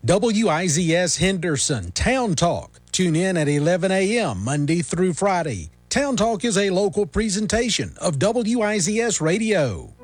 WIZS Henderson Town Talk. Tune in at 11 a.m. Monday through Friday. Town Talk is a local presentation of WIZS Radio.